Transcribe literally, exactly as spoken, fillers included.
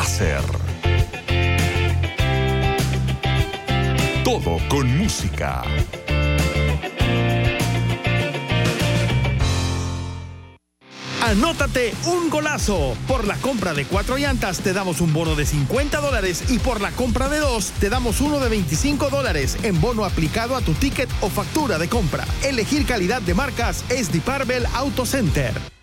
láser. Todo con música. Anótate un golazo. Por la compra de cuatro llantas te damos un bono de cincuenta dólares y por la compra de dos te damos uno de veinticinco dólares en bono aplicado a tu ticket o factura de compra. Elegir calidad de marcas es Deparvel Auto Center.